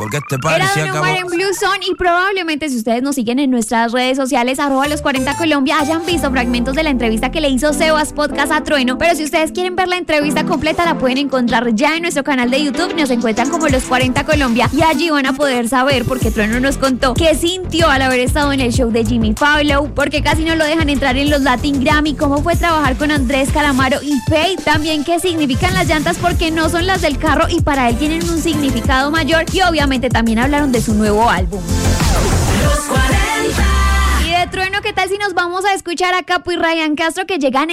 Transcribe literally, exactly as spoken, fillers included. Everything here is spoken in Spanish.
porque este padre Era se Don acabó. Omar en Blue Zone y probablemente si ustedes nos siguen en nuestras redes sociales, arroba los cuarenta Colombia, hayan visto fragmentos de la entrevista que le hizo Sebas Podcast a Trueno. Pero si ustedes quieren ver la entrevista completa, la pueden encontrar ya en nuestro canal de YouTube. Nos encuentran como los cuarenta Colombia y allí van a poder saber, porque Trueno nos contó qué sintió al haber estado en el show de Jimmy Fallon, porque casi no lo dejan entrar en los Latin Grammy, cómo fue trabajar con Andrés Calamaro y Feid, también qué significan las llantas porque no son las del carro y para él tienen un significado mayor, y obviamente también hablaron de su nuevo álbum. Los cuarenta. Y de Trueno, ¿qué tal si nos vamos a escuchar a Capo y Ryan Castro, que llegan